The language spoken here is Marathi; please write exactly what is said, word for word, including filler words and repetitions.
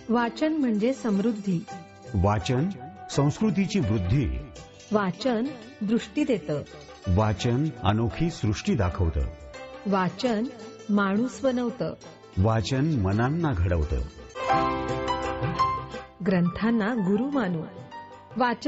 वाचन म्हणजे समृद्धी. वाचन संस्कृतीची वृद्धी. वाचन दृष्टी देतं. वाचन अनोखी सृष्टी दाखवतं. वाचन माणूस बनवतं. वाचन मनांना घडवतं. ग्रंथांना गुरु मानू. वाचन